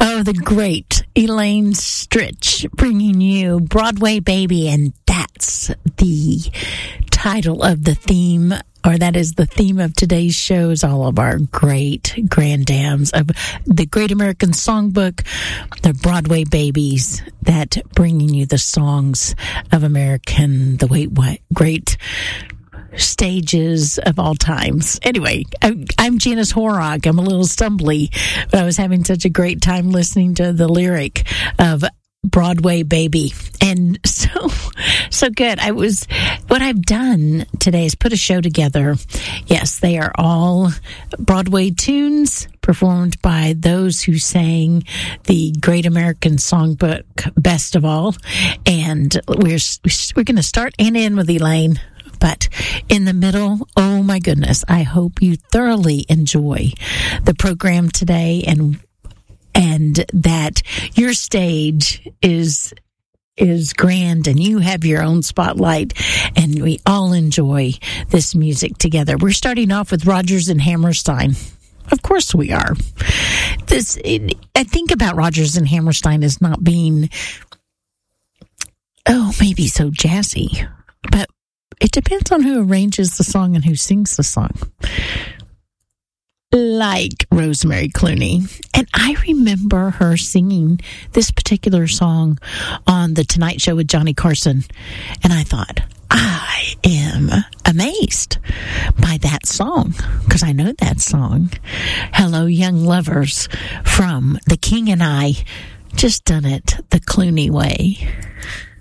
Oh, the great Elaine Stritch bringing you Broadway Baby, and that's the title of the theme, or that is the theme of today's show, is all of our great grandams of the Great American Songbook, the Broadway Babies, that bringing you the songs of American, the great stages of all times. Anyway, I'm Janice Horrock. I'm a little stumbly, but I was having such a great time listening to the lyric of Broadway Baby. And so good. What I've done today is put a show together. Yes, they are all Broadway tunes performed by those who sang the Great American Songbook best of all. And we're going to start and end with Elaine. But in the middle, oh my goodness, I hope you thoroughly enjoy the program today, and that your stage is grand and you have your own spotlight, and we all enjoy this music together. We're starting off with Rodgers and Hammerstein. Of course we are. I think about Rodgers and Hammerstein as not being, maybe so jazzy, but it depends on who arranges the song and who sings the song. Like Rosemary Clooney. And I remember her singing this particular song on The Tonight Show with Johnny Carson. And I thought, I am amazed by that song, because I know that song. Hello, Young Lovers, from The King and I, just done it the Clooney way.